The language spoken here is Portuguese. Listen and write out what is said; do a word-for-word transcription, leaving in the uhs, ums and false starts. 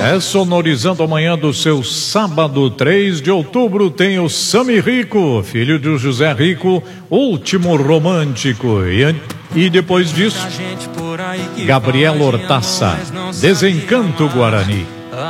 É sonorizando amanhã do seu sábado, três de outubro, tem o Sami Rico, filho de José Rico, Último Romântico. E, e depois disso, Gabriela Hortaça, Desencanto Guarani.